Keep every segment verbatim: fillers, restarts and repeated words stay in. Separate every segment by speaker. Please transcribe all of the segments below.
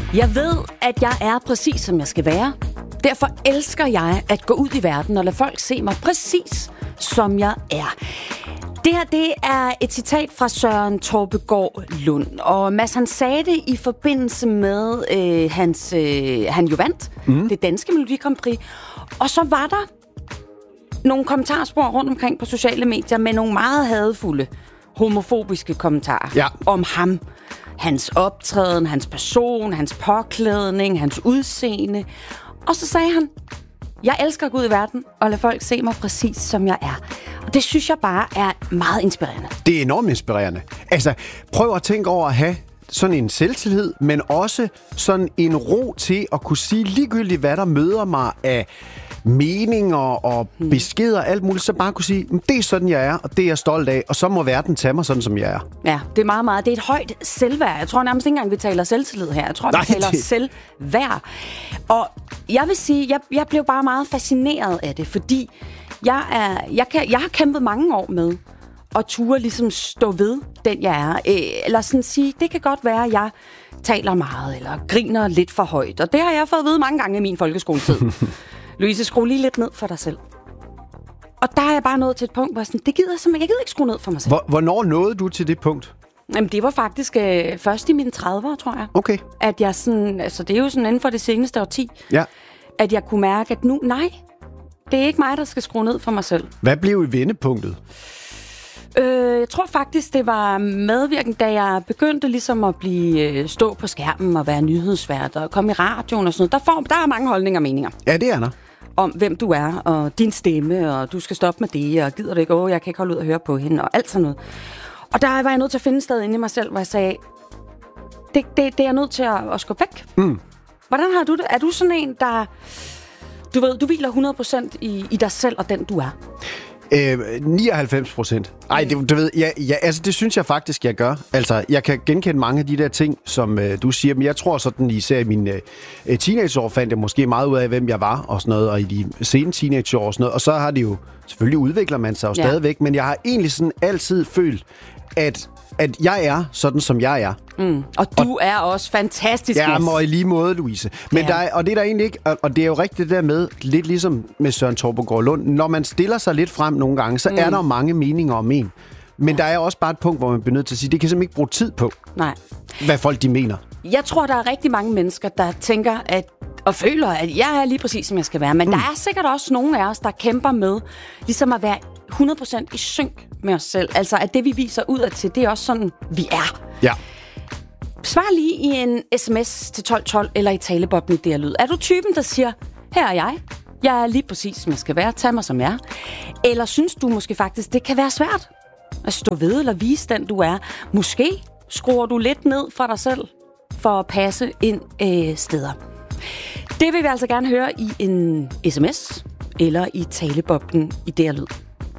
Speaker 1: Jeg ved, at jeg er præcis, som jeg skal være. Derfor elsker jeg at gå ud i verden og lade folk se mig præcis, som jeg er. Det her, det er et citat fra Søren Torpegaard Lund. Og Mads, han sagde det i forbindelse med øh, hans... Øh, han jo vandt mm. det danske Melodi Grand Prix. Og så var der nogle kommentarspor rundt omkring på sociale medier med nogle meget hadefulde, homofobiske kommentarer
Speaker 2: ja.
Speaker 1: om ham. Hans optræden, hans person, hans påklædning, hans udseende. Og så sagde han, jeg elsker at gå ud i verden og lade folk se mig præcis, som jeg er. Og det synes jeg bare er meget inspirerende.
Speaker 2: Det er enormt inspirerende. Altså, prøv at tænke over at have sådan en selvtillid, men også sådan en ro til at kunne sige ligegyldigt, hvad der møder mig af meninger og beskeder og alt muligt, så bare kunne sige, det er sådan, jeg er, og det er jeg stolt af, og så må verden tage mig sådan, som jeg er.
Speaker 1: Ja, det er meget, meget. Det er et højt selvværd. Jeg tror nærmest ikke engang, vi taler selvtillid her. Jeg tror,
Speaker 2: Nej,
Speaker 1: vi taler
Speaker 2: det...
Speaker 1: selvværd. Og jeg vil sige, jeg, jeg blev bare meget fascineret af det, fordi jeg, er, jeg, kan, jeg har kæmpet mange år med at ture ligesom stå ved den, jeg er. Eller sådan sige, det kan godt være, at jeg taler meget, eller griner lidt for højt. Og det har jeg fået at vide mange gange i min folkeskoletid. Louise, skru lige lidt ned for dig selv. Og der er jeg bare nået til et punkt, hvor jeg sådan, det gider jeg simpelthen, jeg gider ikke skrue ned for mig selv.
Speaker 2: Hvor, hvornår nåede du til det punkt?
Speaker 1: Jamen, det var faktisk øh, først i mine tredivere, tror jeg.
Speaker 2: Okay.
Speaker 1: At jeg sådan, altså det er jo sådan inden for det seneste årti,
Speaker 2: ja.
Speaker 1: at jeg kunne mærke, at nu, nej, det er ikke mig, der skal skrue ned for mig selv.
Speaker 2: Hvad blev i vendepunktet?
Speaker 1: Øh, jeg tror faktisk, det var medvirkende, da jeg begyndte ligesom at blive stå på skærmen og være nyhedsvært og komme i radioen og sådan noget. Der, får, der er mange holdninger og meninger.
Speaker 2: Ja, det er der.
Speaker 1: Om hvem du er, og din stemme, og du skal stoppe med det, og gider det ikke, åh, jeg kan ikke holde ud og høre på hende, og alt sådan noget. Og der var jeg nødt til at finde et sted inde i mig selv, hvor jeg sagde, det, det, det er jeg nødt til at, at skubbe væk.
Speaker 2: Mm.
Speaker 1: Hvordan har du det? Er du sådan en, der, du ved, du hviler hundrede procent i, i dig selv og den, du er?
Speaker 2: Øh, nioghalvfems procent. Ej, det, du ved, ja, ja, altså, det synes jeg faktisk, jeg gør. Altså, jeg kan genkende mange af de der ting, som øh, du siger, men jeg tror sådan, især i mine øh, teenageår fandt jeg måske meget ud af, hvem jeg var og sådan noget, og i de sene teenageår og sådan noget, og så har det jo, selvfølgelig udvikler man sig jo ja. stadigvæk, men jeg har egentlig sådan altid følt, at at jeg er sådan, som jeg er.
Speaker 1: Mm. Og du og, er også fantastisk.
Speaker 2: Ja, må i lige måde, Louise. Men ja. der er, og det er der egentlig ikke, og, og det er jo rigtigt det der med, lidt ligesom med Søren Torpegaard Lund, når man stiller sig lidt frem nogle gange, så mm. er der mange meninger om en. Men ja. der er også bare et punkt, hvor man bliver nødt til at sige, det kan simpelthen ikke bruge tid på,
Speaker 1: Nej.
Speaker 2: hvad folk de mener.
Speaker 1: Jeg tror, der er rigtig mange mennesker, der tænker, at og føler, at jeg er lige præcis, som jeg skal være. Men mm. der er sikkert også nogle af os, der kæmper med ligesom at være hundrede procent i synk med os selv. Altså, at det, vi viser udad til, det er også sådan, vi er.
Speaker 2: Ja.
Speaker 1: Svar lige i en sms til tolv tolv eller i talebobben i D R Lyd. Er du typen, der siger, her er jeg. Jeg er lige præcis, som jeg skal være. Tag mig, som jeg er. Eller synes du måske faktisk, det kan være svært at stå ved eller vise den, du er? Måske skruer du lidt ned for dig selv for at passe ind øh, steder. Det vil vi altså gerne høre i en sms eller i talebobben i D R Lyd.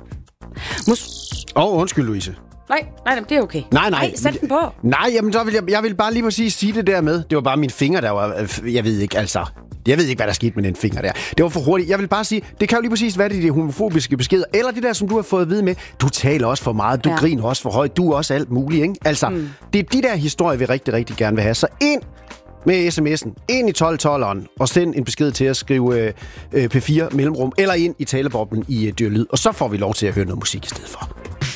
Speaker 1: Mås-
Speaker 2: Åh, oh, undskyld, Louise.
Speaker 1: Nej, nej, det er okay.
Speaker 2: Nej, nej.
Speaker 1: Nej, sæt den på.
Speaker 2: Nej, jamen, så vil jeg, jeg vil bare lige præcis sige det der med. Det var bare mine fingre, der var... Jeg ved ikke, altså... Jeg ved ikke, hvad der skete med den finger der. Det var for hurtigt. Jeg vil bare sige, det kan jo lige præcis være det, de homofobiske beskeder, eller det der, som du har fået at vide med. Du taler også for meget, du ja. griner også for højt, du er også alt muligt, ikke? Altså, mm. det er de der historier, vi rigtig, rigtig gerne vil have. Så ind med sms'en, ind i tolv tolveren, og send en besked til at skrive øh, P fire mellemrum, eller ind i taleboblen i øh, D R Lyd, og så får vi lov til at høre noget musik i stedet for.